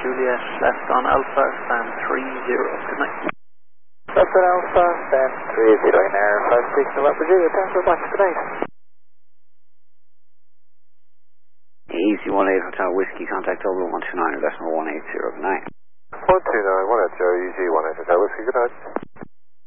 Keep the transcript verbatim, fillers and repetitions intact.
Juliet, left on Alpha, stand three zero. Good night. Left on Alpha, stand three zero in air, five six November Juliet, transfer back. Good night. Easy one eight Hotel Whiskey, contact over one two nine, decimal one eight zero. Good night. one two nine, one eight zero, E G one eight Hotel Whiskey, good night.